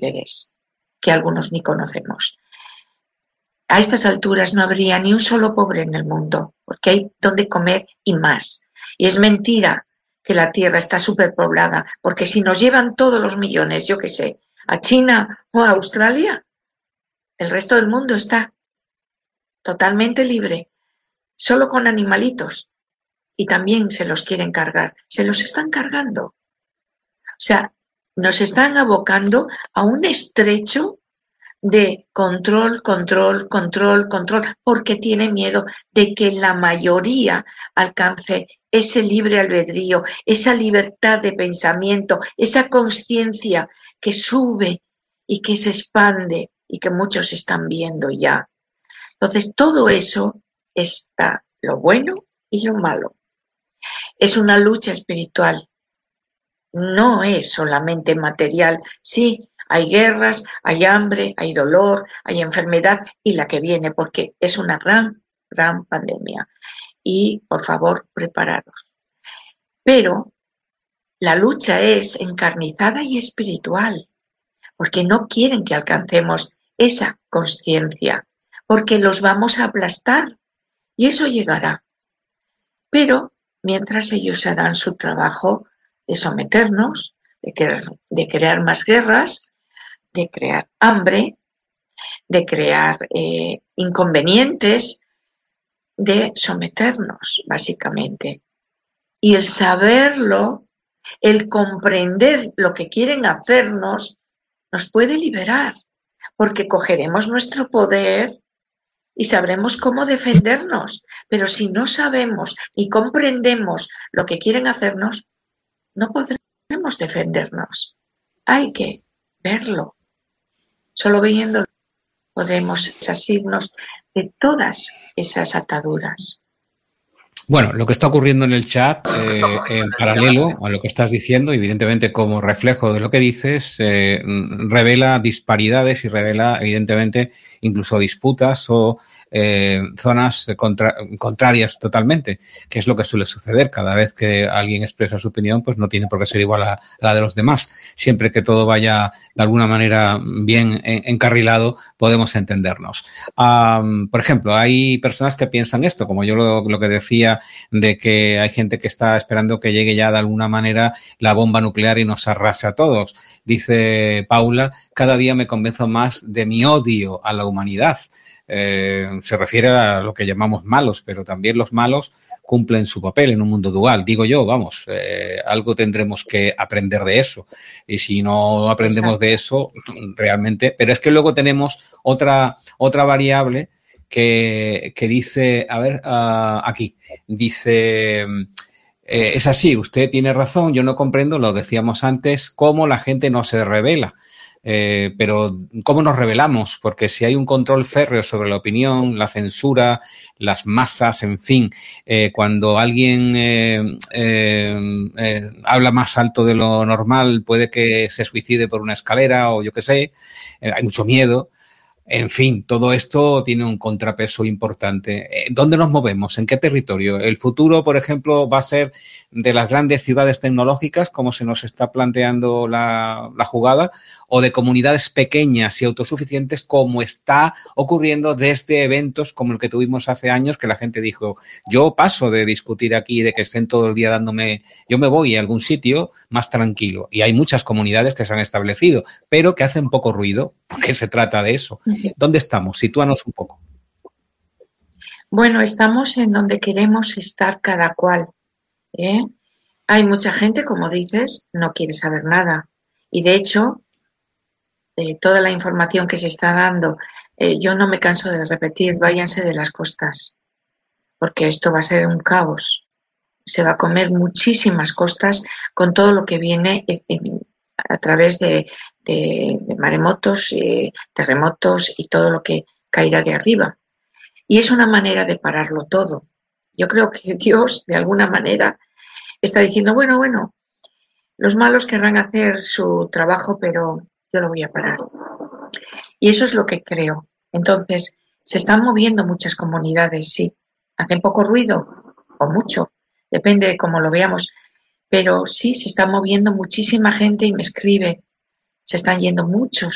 víveres, que algunos ni conocemos. A estas alturas no habría ni un solo pobre en el mundo, porque hay donde comer y más. Y es mentira que la tierra está superpoblada, porque si nos llevan todos los millones, yo qué sé, a China o a Australia, el resto del mundo está totalmente libre, solo con animalitos. Y también se los quieren cargar, se los están cargando. O sea, nos están abocando a un estrecho de control, porque tiene miedo de que la mayoría alcance ese libre albedrío, esa libertad de pensamiento, esa conciencia que sube y que se expande y que muchos están viendo ya. Entonces, todo eso está lo bueno y lo malo. Es una lucha espiritual, no es solamente material. Sí, hay guerras, hay hambre, hay dolor, hay enfermedad y la que viene, porque es una gran pandemia. Y, por favor, prepararos. Pero la lucha es encarnizada y espiritual, porque no quieren que alcancemos esa conciencia, porque los vamos a aplastar y eso llegará. Pero mientras ellos harán su trabajo de someternos, de crear más guerras, de crear hambre, de crear inconvenientes, de someternos, básicamente. Y el saberlo, el comprender lo que quieren hacernos, nos puede liberar, porque cogeremos nuestro poder y sabremos cómo defendernos. Pero si no sabemos y comprendemos lo que quieren hacernos, no podremos defendernos. Hay que verlo. Solo viéndolo podremos asirnos de todas esas ataduras. Bueno, lo que está ocurriendo en el chat, en paralelo a lo que estás diciendo, evidentemente como reflejo de lo que dices, revela disparidades y revela, evidentemente, incluso disputas o zonas contrarias totalmente, que es lo que suele suceder. Cada vez que alguien expresa su opinión, pues no tiene por qué ser igual a la de los demás. Siempre que todo vaya de alguna manera bien encarrilado, podemos entendernos. Por ejemplo, hay personas que piensan esto, como yo lo que decía, de que hay gente que está esperando que llegue ya de alguna manera la bomba nuclear y nos arrase a todos. Dice Paula, cada día me convenzo más de mi odio a la humanidad. Se refiere a lo que llamamos malos, pero también los malos cumplen su papel en un mundo dual. Digo yo, vamos, algo tendremos que aprender de eso. Y si no aprendemos de eso, realmente... Pero es que luego tenemos otra variable que dice, a ver, aquí, dice... es así, usted tiene razón, yo no comprendo, lo decíamos antes, cómo la gente no se revela. Pero ¿cómo nos rebelamos? Porque si hay un control férreo sobre la opinión, la censura, las masas, en fin, cuando alguien habla más alto de lo normal, puede que se suicide por una escalera o yo qué sé, hay mucho miedo. En fin, todo esto tiene un contrapeso importante. ¿Dónde nos movemos? ¿En qué territorio? ¿El futuro, por ejemplo, va a ser de las grandes ciudades tecnológicas, como se nos está planteando la jugada, o de comunidades pequeñas y autosuficientes, como está ocurriendo desde eventos como el que tuvimos hace años, que la gente dijo, yo paso de discutir aquí, de que estén todo el día dándome, yo me voy a algún sitio más tranquilo. Y hay muchas comunidades que se han establecido, pero que hacen poco ruido, porque se trata de eso. ¿Dónde estamos? Sitúanos un poco. Bueno, estamos en donde queremos estar cada cual, ¿eh? Hay mucha gente, como dices, no quiere saber nada. Y de hecho, toda la información que se está dando, yo no me canso de repetir, váyanse de las costas, porque esto va a ser un caos. Se va a comer muchísimas costas con todo lo que viene a través de maremotos, terremotos y todo lo que caerá de arriba. Y es una manera de pararlo todo. Yo creo que Dios, de alguna manera, está diciendo, bueno, los malos querrán hacer su trabajo, pero yo lo voy a parar. Y eso es lo que creo. Entonces, se están moviendo muchas comunidades, sí. Hacen poco ruido o mucho, depende de cómo lo veamos. Pero sí, se está moviendo muchísima gente y me escribe. Se están yendo muchos